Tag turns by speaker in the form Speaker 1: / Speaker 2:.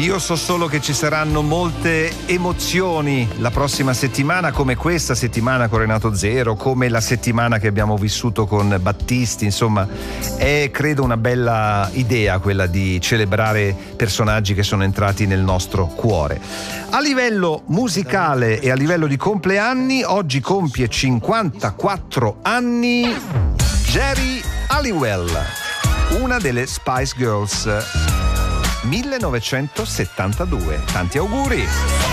Speaker 1: Io so solo che ci saranno molte emozioni la prossima settimana, come questa settimana con Renato Zero, come la settimana che abbiamo vissuto con Battisti. Insomma, è credo una bella idea quella di celebrare personaggi che sono entrati nel nostro cuore. A livello musicale e a livello di compleanni, oggi compie 54 anni Geri Halliwell, una delle Spice Girls. 1972. Tanti auguri!